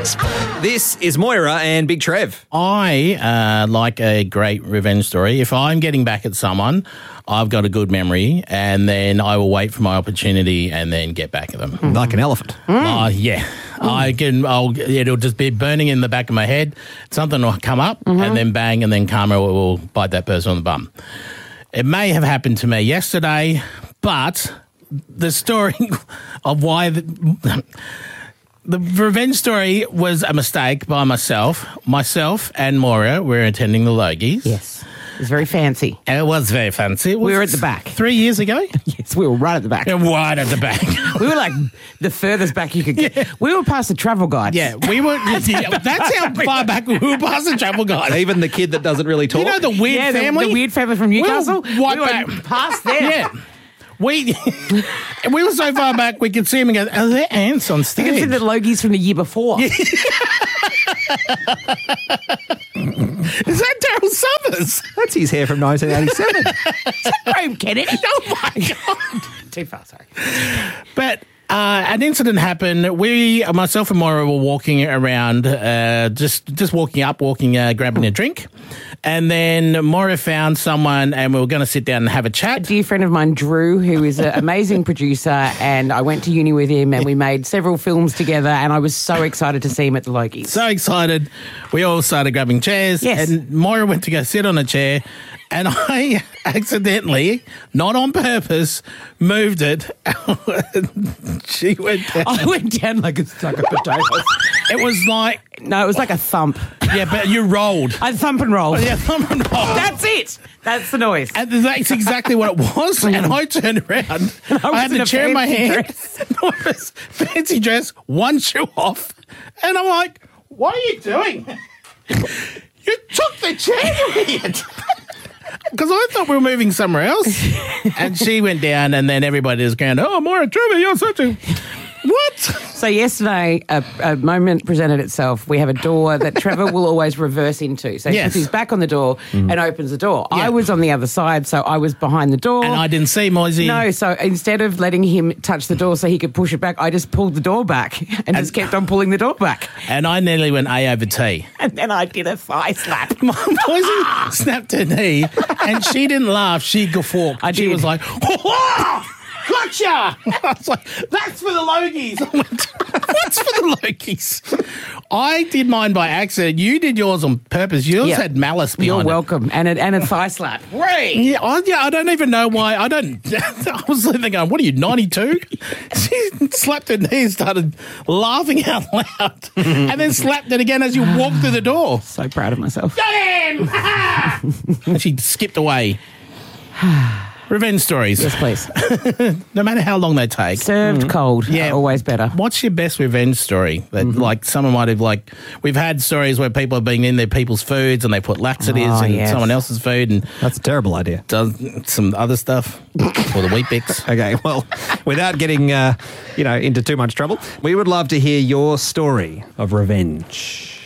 This is Moira and Big Trev. I like a great revenge story. If I'm getting back at someone, I've got a good memory, and then I will wait for my opportunity and then get back at them. Like an elephant. Yeah. It'll just be burning in the back of my head. Something will come up, and then bang, and then karma will bite that person on the bum. It may have happened to me yesterday, but the story of why the revenge story was a mistake by myself. Myself and Moira were attending the Logies. Yes. It was very fancy. And it was very fancy. We were at the back. 3 years ago? Yes, we were right at the back. Yeah, right at the back. We were like the furthest back you could get. Yeah. We were past the travel guides. Yeah, we were. That's how far back we were past the travel guide. Even the kid that doesn't really talk. You know the weird family? The weird family from Newcastle? We were back. Past there. Yeah. We were so far back we could see him and go, are there ants on stage? You can see the Logies from the year before. Yeah. Is that Daryl Summers? That's his hair from 1987. Is that Graham Kennedy? Oh, my God. Too far, sorry. But an incident happened. Myself and Moira were walking around, just walking up, grabbing a drink. And then Moira found someone and we were going to sit down and have a chat. A dear friend of mine, Drew, who is an amazing producer, and I went to uni with him and we made several films together, and I was so excited to see him at the Logies. So excited. We all started grabbing chairs. Yes. And Moira went to go sit on a chair, and I accidentally, not on purpose, moved it. She went down. I went down like a sack of potatoes. It was like... No, it was like a thump. Yeah, but you rolled. I thump and roll. Yeah, thump and roll. That's it. That's the noise. And that's exactly what it was. And I turned around. I had the chair in my hand. Moira's fancy dress, one shoe off. And I'm like, what are you doing? You took the chair, you idiot. Because I thought we were moving somewhere else. And she went down, and then everybody was going, oh, Moira Trevor, you're such a... What? So yesterday, a moment presented itself. We have a door that Trevor will always reverse into. So he puts his back on the door and opens the door. Yeah. I was on the other side, so I was behind the door. And I didn't see Moisey. No, so instead of letting him touch the door so he could push it back, I just pulled the door back and just kept on pulling the door back. And I nearly went A over T. And then I did a thigh slap. Moisey snapped her knee, and she didn't laugh. She guffawed. She was like, oh, gotcha! I was like, that's for the Logies. I went, what's for the Logies? I did mine by accident. You did yours on purpose. Yours had malice behind You're welcome. And a thigh slap. Right. Yeah, I don't even know why. I was thinking, what are you, 92? She slapped her knee and started laughing out loud and then slapped it again as you walked through the door. So proud of myself. Got him! And she skipped away. Revenge stories. Yes, please. No matter how long they take. Served cold. Yeah. Always better. What's your best revenge story? That like someone might have we've had stories where people have been in their people's foods and they put laxatives in someone else's food and that's a terrible idea. Does some other stuff or the Weet-Bix. Okay, well, without getting into too much trouble, we would love to hear your story of revenge.